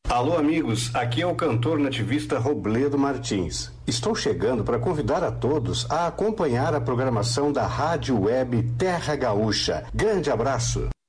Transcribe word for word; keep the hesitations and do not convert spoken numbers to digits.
Alô, amigos, aqui é o cantor nativista Robledo Martins. Estou chegando para convidar a todos a acompanhar a programação da Rádio Web Terra Gaúcha. Grande abraço!